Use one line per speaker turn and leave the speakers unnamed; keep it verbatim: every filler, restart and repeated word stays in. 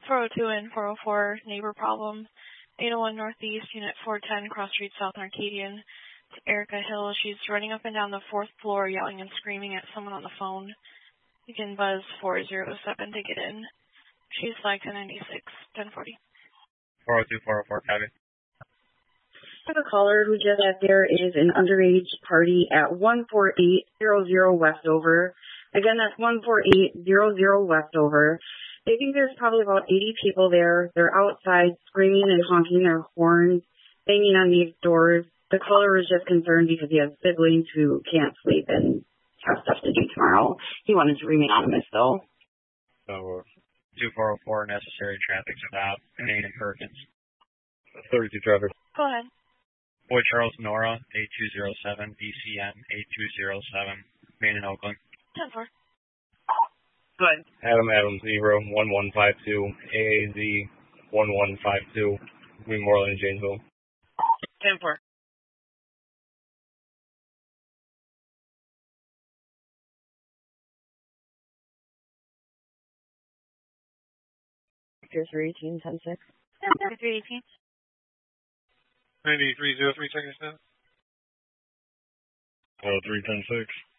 four oh two and four oh four, neighbor problem. eight oh one Northeast, Unit four ten, Cross Street South Arcadian. It's Erica Hill. She's running up and down the fourth floor, yelling and screaming at someone on the phone. You can buzz four oh seven to get in. She's like ten ninety-six, ten forty.
four oh two, four oh four, copy.
The caller who just got there is an underage party at one four eight zero zero Westover. Again, that's one four eight zero zero Westover. They think there's probably about eighty people there. They're outside screaming and honking their horns, banging on these doors. The caller is just concerned because he has siblings who can't sleep and have stuff to do tomorrow. He wanted to remain anonymous, though.
So, two four oh four, necessary traffic stop, Main and Perkins.
thirty-two traffic.
Go ahead.
Boy Charles Nora, eight two zero seven, B C M, eight two zero seven, Main and Oakland.
ten four.
Good.
Adam Adam zero one one five two A A Z one one five two Green Moreland Janesville.
ten four. three eighteen, ten six.
three eighteen.
ninety-three oh three seconds now.
Oh, three ten six.